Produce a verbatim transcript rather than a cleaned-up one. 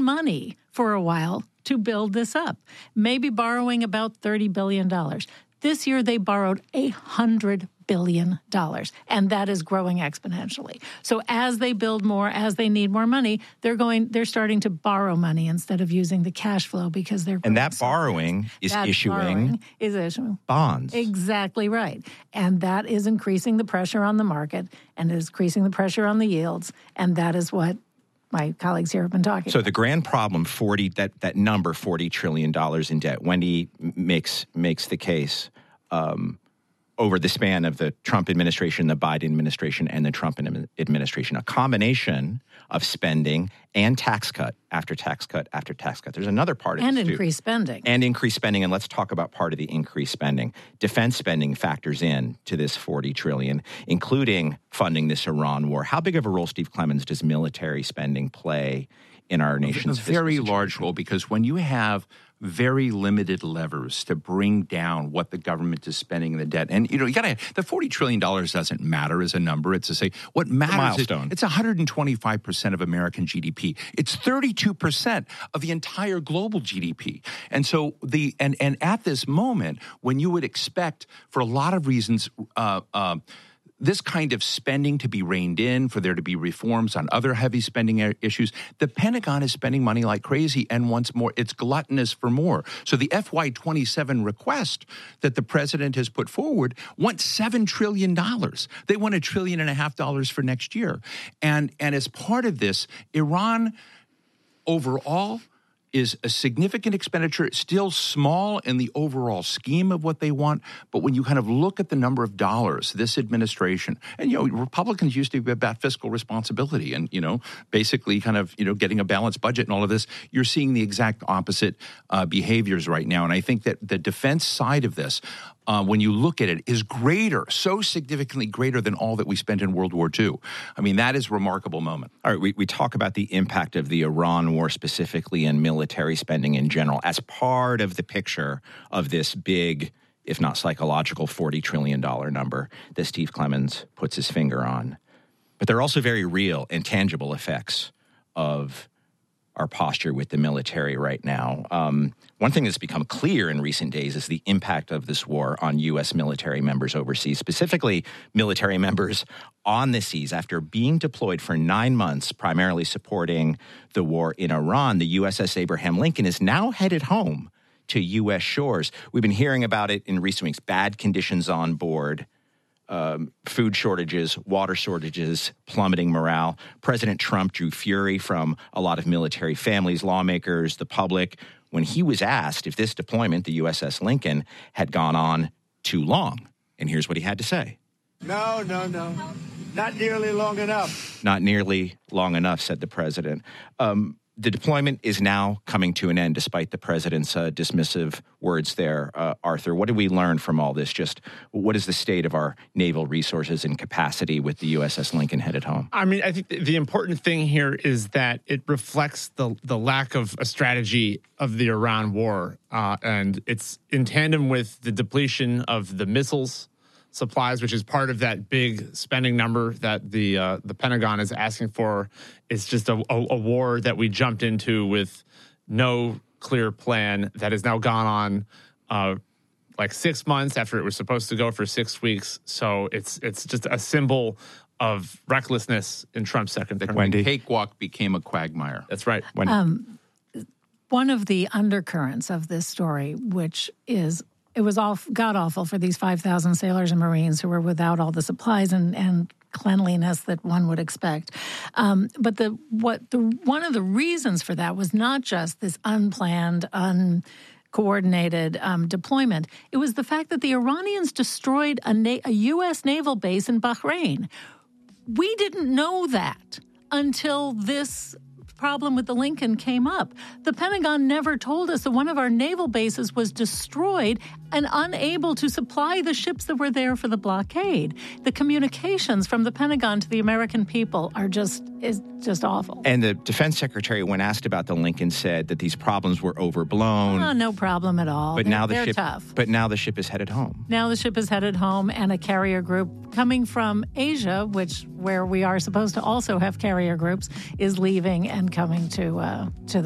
money for a while to build this up, maybe borrowing about thirty billion dollars. This year, they borrowed one hundred billion dollars, and that is growing exponentially. So as they build more, as they need more money, they're going, they're starting to borrow money instead of using the cash flow because they're and that so borrowing fast. is that issuing borrowing is issuing bonds. Exactly right, and that is increasing the pressure on the market and is increasing the pressure on the yields, and that is what my colleagues here have been talking so about. the grand problem, forty that that number, forty trillion dollars in debt. Wendy makes makes the case. Um, over the span of the Trump administration, the Biden administration, and the Trump administration, a combination of spending and tax cut after tax cut after tax cut. There's another part of and this, too. increased spending. And increased spending, and let's talk about part of the increased spending. Defense spending factors in to this forty trillion dollars, including funding this Iran war. How big of a role, Steve Clemons, does military spending play in our nation's A very fiscal large situation? role, because when you have very limited levers to bring down what the government is spending in the debt. And, you know, you got to, the forty trillion dollars doesn't matter as a number. It's to say, what matters is milestone. it's one hundred twenty-five percent of American G D P. It's thirty-two percent of the entire global G D P. And so the, and, and at this moment, when you would expect, for a lot of reasons, uh, uh, this kind of spending to be reined in, for there to be reforms on other heavy spending issues, the Pentagon is spending money like crazy, and once more, it's gluttonous for more. So the F Y twenty-seven request that the president has put forward wants seven trillion dollars. They want a trillion and a half dollars for next year. And, and as part of this, Iran overall is a significant expenditure. It's still small in the overall scheme of what they want, but when you kind of look at the number of dollars this administration, and, you know, Republicans used to be about fiscal responsibility and, you know, basically kind of, you know, getting a balanced budget and all of this, you're seeing the exact opposite uh, behaviors right now. And I think that the defense side of this, Uh, when you look at it, is greater, so significantly greater than all that we spent in World War Two. I mean, that is a remarkable moment. All right, we, we talk about the impact of the Iran war specifically and military spending in general as part of the picture of this big, if not psychological, forty trillion dollars number that Steve Clemons puts his finger on. But there are also very real and tangible effects of our posture with the military right now. Um, one thing that's become clear in recent days is the impact of this war on U S military members overseas, specifically military members on the seas. After being deployed for nine months, primarily supporting the war in Iran, the U S S Abraham Lincoln is now headed home to U S shores. We've been hearing about it in recent weeks, bad conditions on board, Um, food shortages, water shortages, plummeting morale. President Trump drew fury from a lot of military families, lawmakers, the public, when he was asked if this deployment, the U S S Lincoln, had gone on too long. And here's what he had to say. No, no, no. Not nearly long enough. Not nearly long enough, said the president. Um, The deployment is now coming to an end, despite the president's uh, dismissive words there. Uh, Arthur, what did we learn from all this? Just what is the state of our naval resources and capacity with the U S S Lincoln headed home? I mean, I think the important thing here is that it reflects the the lack of a strategy of the Iran war, uh, and it's in tandem with the depletion of the missiles supplies, which is part of that big spending number that the uh, the Pentagon is asking for. It's just a, a, a war that we jumped into with no clear plan that has now gone on uh, like six months after it was supposed to go for six weeks. So it's it's just a symbol of recklessness in Trump's second term. Wendy. Cakewalk became a quagmire. That's right. Wendy. Um, one of the undercurrents of this story, which is it was all god-awful for these five thousand sailors and Marines who were without all the supplies and, and cleanliness that one would expect. Um, but the what the one of the reasons for that was not just this unplanned, uncoordinated um, deployment. It was the fact that the Iranians destroyed a, na- a U S naval base in Bahrain. We didn't know that until this problem with the Lincoln came up. The Pentagon never told us that one of our naval bases was destroyed and unable to supply the ships that were there for the blockade. The communications from the Pentagon to the American people are just is just awful. And the defense secretary, when asked about the Lincoln, said that these problems were overblown. Oh, no problem at all. But they're, now the they're ship, tough. But now the ship is headed home. Now the ship is headed home, and a carrier group coming from Asia, which where we are supposed to also have carrier groups, is leaving and coming to uh, to the